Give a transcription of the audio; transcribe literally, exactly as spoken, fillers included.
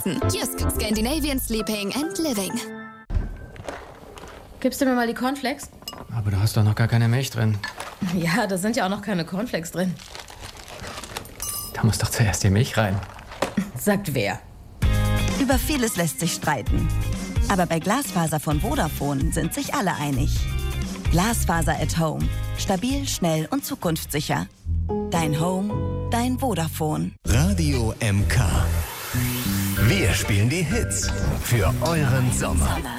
Jysk, Scandinavian Sleeping and Living. Gibst du mir mal die Cornflakes? Aber du hast doch noch gar keine Milch drin. Ja, da sind ja auch noch keine Cornflakes drin. Da muss doch zuerst die Milch rein. Sagt wer? Über vieles lässt sich streiten. Aber bei Glasfaser von Vodafone sind sich alle einig. Glasfaser at Home. Stabil, schnell und zukunftssicher. Dein Home, dein Vodafone. Radio M K. Wir spielen die Hits für euren Sommer.